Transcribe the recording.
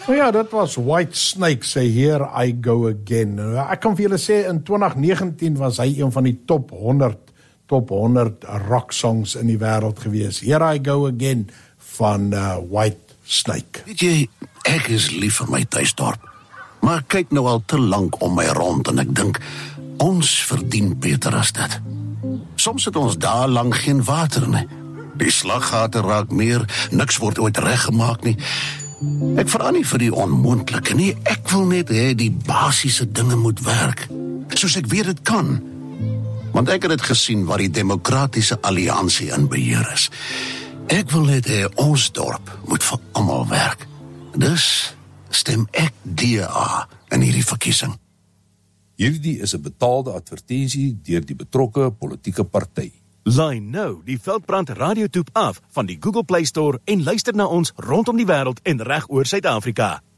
Nou ja, dit was White Snake, sê Here I Go Again. Ek kan vir julle sê, in 2019 was hy een van die top 100 rock songs in die wêreld gewees. Here I Go Again van White Snake. Weet jy, ek is lief vir my tuisdorp, maar ek kyk nou al te lank om my rond en ek dink, ons verdien beter as dit. Soms het ons daar lang geen water nie. Die slaggate raak meer, niks word ooit reggemaak nie. Ek vra nie vir die onmoontlike nie, ek wil net hê die basiese dinge moet werk, soos ek weet dit kan. Want ek het dit gesien waar die Demokratiese Alliansie in beheer is. Ek wil net hê ons dorp moet vir almal werk. Dus stem ek DA in hierdie verkiesing. Hierdie is 'n betaalde advertensie deur die betrokke politieke party. Laai nou die Veldbrand radiotoep af van die Google Play Store en luister na ons rondom die wêreld en reg oor Suid-Afrika.